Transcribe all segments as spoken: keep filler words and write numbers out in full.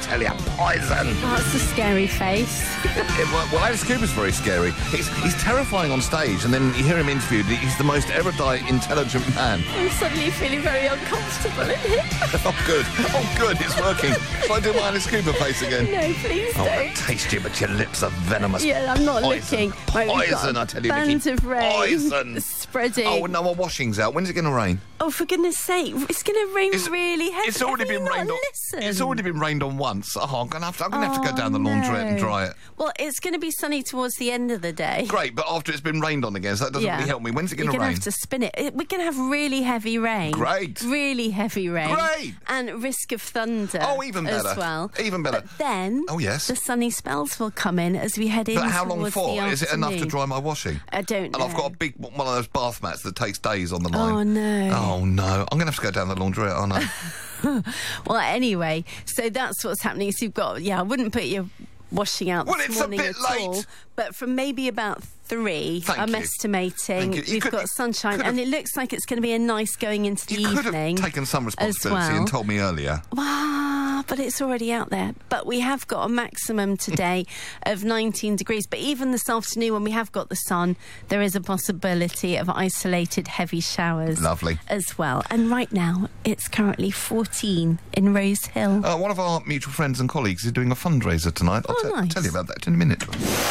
tell you, poison. Oh, that's a scary face. well, well, Alice Cooper's very scary. He's, he's terrifying on stage, and then you hear him interviewed. He's the most erudite, intelligent man. I'm suddenly feeling very uncomfortable in here. Oh, good. Oh, good. It's working. Shall I do my Alice Cooper face again? No, please oh, don't. I taste you, but your lips are venomous. Yeah, I'm not poison. looking. Right, poison, I tell you, bands Nikki. of rain Poison. spreading. Oh, no, our washing's out. When's it going to rain? Oh, for goodness sake. It's going to rain it's, really heavy. It's already Have been you rained not on. listened? It's already been rained on once. Oh, I'm going to have to, I'm gonna oh, have to go down the laundrette no. and dry it. Well, it's going to be sunny towards the end of the day. Great, but after it's been rained on again, so that doesn't yeah. really help me. When's it going to rain? You're going to have to spin it. We're going to have really heavy rain. Great. Really heavy rain. Great. And risk of thunder. Oh, even better. As well. Even better. But then oh, yes. the sunny spells will come in as we head in. But how long for? The Is it enough to dry my washing? I don't know. And I've got a big one of those bath mats that takes days on the line. Oh, no. Oh, no. I'm going to have to go down the laundrette, aren't I? Well, anyway, so that's what's happening. So you've got, yeah, I wouldn't put your washing out well, this it's morning a bit at late. all, but from maybe about three, Thank I'm you. estimating you. You we've could, got sunshine, and it looks like it's going to be a nice going into the you evening. could have taken some responsibility well. and told me earlier. Ah, but it's already out there. But we have got a maximum today of nineteen degrees. But even this afternoon, when we have got the sun, there is a possibility of isolated heavy showers. Lovely. As well. And right now, it's currently fourteen in Rose Hill. Uh, one of our mutual friends and colleagues is doing a fundraiser tonight. I'll, Oh, t- nice. I'll tell you about that in a minute.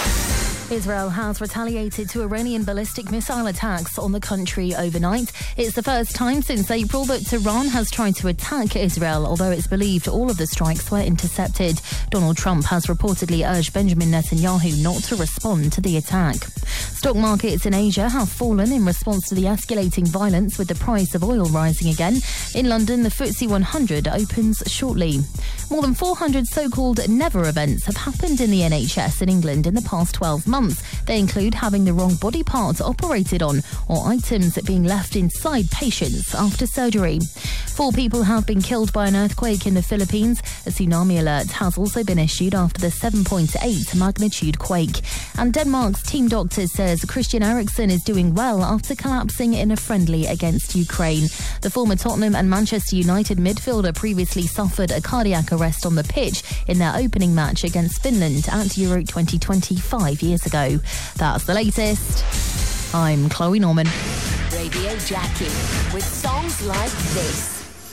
Israel has retaliated to Iranian ballistic missile attacks on the country overnight. It's the first time since April that Tehran has tried to attack Israel, although it's believed all of the strikes were intercepted. Donald Trump has reportedly urged Benjamin Netanyahu not to respond to the attack. Stock markets in Asia have fallen in response to the escalating violence, with the price of oil rising again. In London, the F T S E one hundred opens shortly. More than four hundred so-called never events have happened in the N H S in England in the past twelve months. They include having the wrong body parts operated on or items being left inside patients after surgery. Four people have been killed by an earthquake in the Philippines. A tsunami alert has also been issued after the seven point eight magnitude quake. And Denmark's team doctor says Christian Eriksen is doing well after collapsing in a friendly against Ukraine. The former Tottenham and Manchester United midfielder previously suffered a cardiac arrest on the pitch in their opening match against Finland at Euro twenty twenty five years ago. That's the latest. I'm Chloe Norman. Radio Jackie with songs like this.